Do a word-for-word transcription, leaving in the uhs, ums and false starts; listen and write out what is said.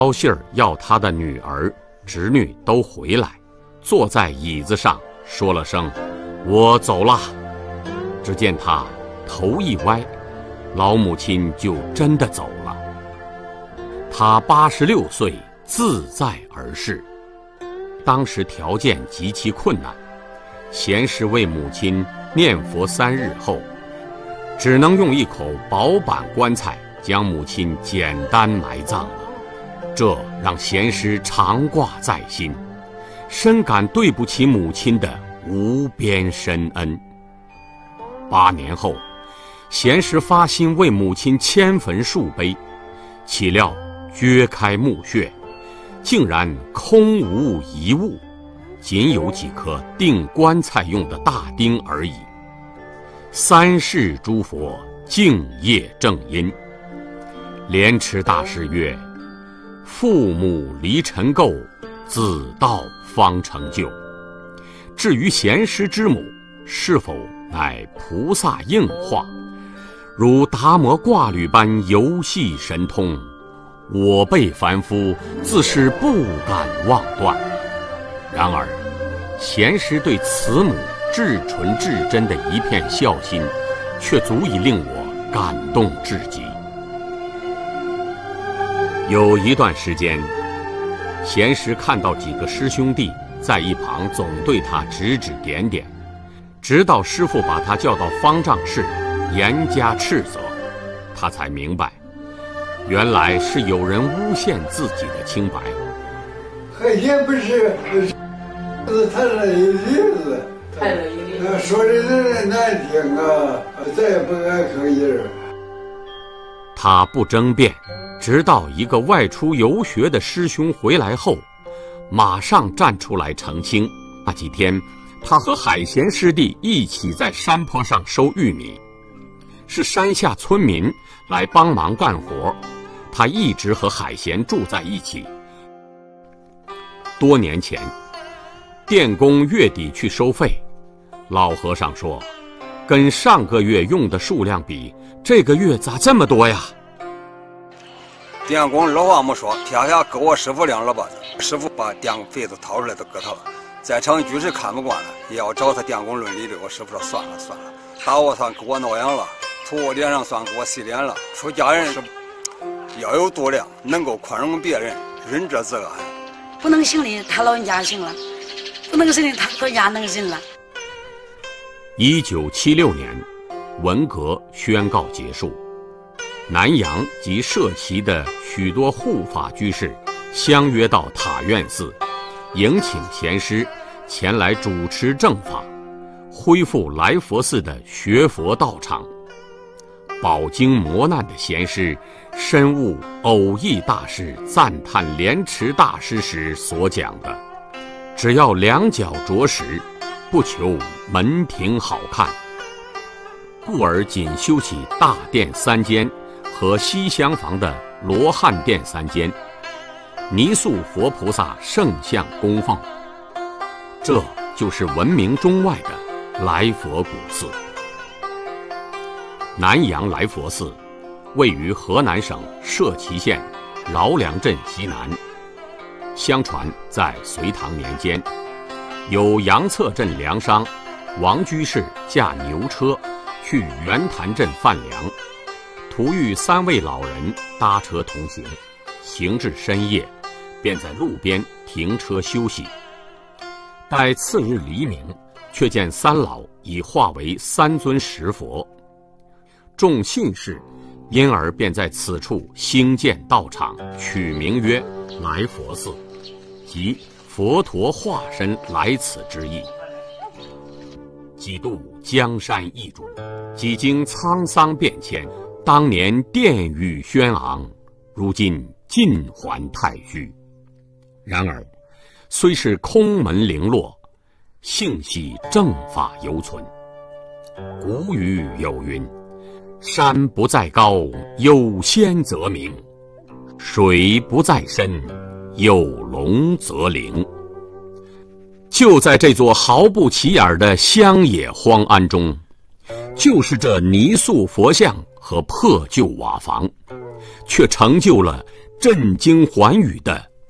高信儿要他的女儿、侄女都回来，坐在椅子上说了声“我走了”。只见他头一歪，老母亲就真的走了。他八十六岁，自在而逝。当时条件极其困难，贤师为母亲念佛三日后，只能用一口薄板棺材将母亲简单埋葬了。这让贤师常挂在心，深感对不起母亲的无边深恩。八年后，贤师发心为母亲迁坟树碑，岂料掘开墓穴，竟然空无一物，仅有几颗钉棺材用的大钉而已。三世诸佛敬业正因。莲池大师曰：父母离尘垢，子道方成就。至于贤师之母是否乃菩萨应化，如达摩挂履般游戏神通，我辈凡夫自是不敢妄断。然而贤师对慈母至纯至真的一片孝心，却足以令我感动至极。有一段时间，贤师看到几个师兄弟在一旁总对他指指点点，直到师父把他叫到方丈室严加斥责，他才明白，原来是有人诬陷自己的清白。 海鲜不是是太了一例子， 太了一例子， 说的人难听啊，再也不敢吭音儿。 他不争辩，直到一个外出游学的师兄回来后，马上站出来澄清。那几天，他和海贤师弟一起在山坡上收玉米，是山下村民来帮忙干活，他一直和海贤住在一起。多年前，电工月底去收费，老和尚说，跟上个月用的数量比，这个月咋这么多呀？ 电工二话没说，撇下给我师傅两耳巴子，师傅把电费子掏出来都给他了。在场居士看不惯了，也要找他电工论理的。我师傅说算了算了，打我算给我挠痒了，吐我脸上算给我洗脸了。出家人是要有度量，能够宽容别人，仁者自安。 不能行的他老人家行了，不能行的他老人家能行了。 一九七六年，文革宣告结束，南阳及社旗的许多护法居士相约到塔院寺，迎请贤师前来主持正法，恢复来佛寺的学佛道场。饱经磨难的贤师深悟偶益大师赞叹莲池大师时所讲的，只要两脚着实，不求门庭好看，故而仅修起大殿三间和西厢房的罗汉殿三间，泥塑佛菩萨圣像供奉。这就是闻名中外的来佛古寺。南阳来佛寺位于河南省社旗县饶梁镇西南。相传在隋唐年间，有杨策镇粮商王居士驾牛车去袁潭镇贩粮，途遇三位老人搭车同行，行至深夜，便在路边停车休息。待次日黎明，却见三老已化为三尊石佛。众信士因而便在此处兴建道场，取名曰来佛寺，即佛陀化身来此之意。几度江山易主，几经沧桑变迁，当年殿宇轩昂，如今尽还太虚。然而虽是空门零落，幸喜正法犹存。古语有云，山不在高，有仙则名；水不在深，有龙则灵。就在这座毫不起眼的乡野荒庵中，就是这泥塑佛像和破旧瓦房，却成就了震惊寰宇的